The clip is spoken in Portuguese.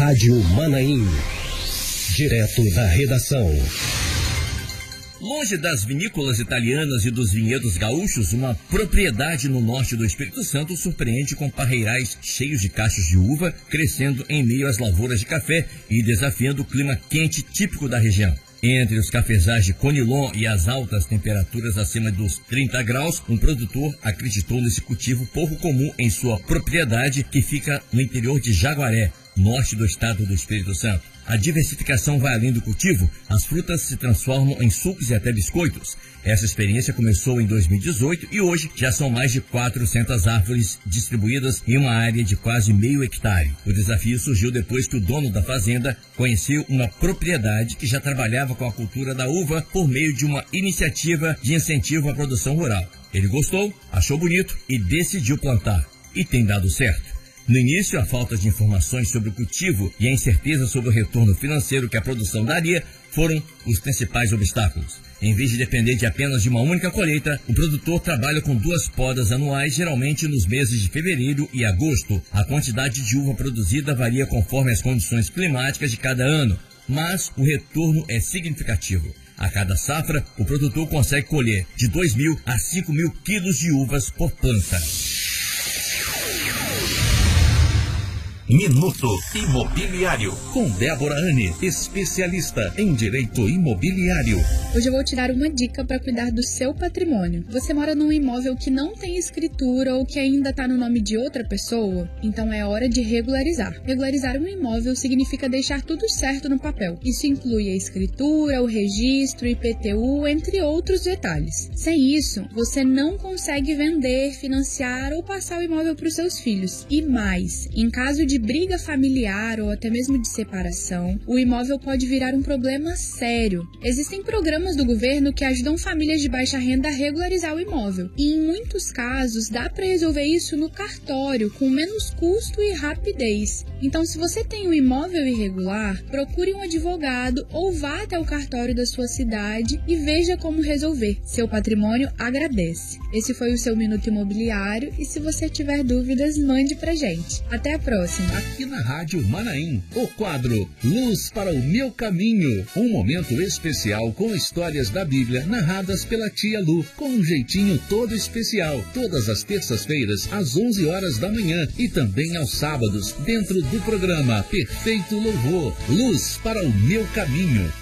Rádio Manaim. Direto da redação. Longe das vinícolas italianas e dos vinhedos gaúchos, uma propriedade no norte do Espírito Santo surpreende com parreirais cheios de cachos de uva, crescendo em meio às lavouras de café e desafiando o clima quente típico da região. Entre os cafezais de Conilon e as altas temperaturas acima dos 30 graus, um produtor acreditou nesse cultivo pouco comum em sua propriedade, que fica no interior de Jaguaré, norte do estado do Espírito Santo. A diversificação vai além do cultivo, as frutas se transformam em sucos e até biscoitos. Essa experiência começou em 2018 e hoje já são mais de 400 árvores distribuídas em uma área de quase meio hectare. O desafio surgiu depois que o dono da fazenda conheceu uma propriedade que já trabalhava com a cultura da uva por meio de uma iniciativa de incentivo à produção rural. Ele gostou, achou bonito e decidiu plantar. E tem dado certo. No início, a falta de informações sobre o cultivo e a incerteza sobre o retorno financeiro que a produção daria foram os principais obstáculos. Em vez de depender de apenas de uma única colheita, o produtor trabalha com 2 podas anuais, geralmente nos meses de fevereiro e agosto. A quantidade de uva produzida varia conforme as condições climáticas de cada ano, mas o retorno é significativo. A cada safra, o produtor consegue colher de 2.000 a 5.000 quilos de uvas por planta. Minuto Imobiliário, com Débora Anne, especialista em direito imobiliário. Hoje eu vou te dar uma dica para cuidar do seu patrimônio. Você mora num imóvel que não tem escritura ou que ainda está no nome de outra pessoa? Então é hora de regularizar. Regularizar um imóvel significa deixar tudo certo no papel. Isso inclui a escritura, o registro, IPTU, entre outros detalhes. Sem isso, você não consegue vender, financiar ou passar o imóvel para os seus filhos. E mais, em caso de briga familiar ou até mesmo de separação, o imóvel pode virar um problema sério. Existem programas do governo que ajudam famílias de baixa renda a regularizar o imóvel. E em muitos casos, dá para resolver isso no cartório, com menos custo e rapidez. Então, se você tem um imóvel irregular, procure um advogado ou vá até o cartório da sua cidade e veja como resolver. Seu patrimônio agradece. Esse foi o seu Minuto Imobiliário e se você tiver dúvidas, mande pra gente. Até a próxima. Aqui na Rádio Manaim, o quadro Luz para o Meu Caminho. Um momento especial com histórias da Bíblia narradas pela tia Lu, com um jeitinho todo especial. Todas as terças-feiras, às 11 horas da manhã e também aos sábados, dentro do programa Perfeito Louvor. Luz para o Meu Caminho.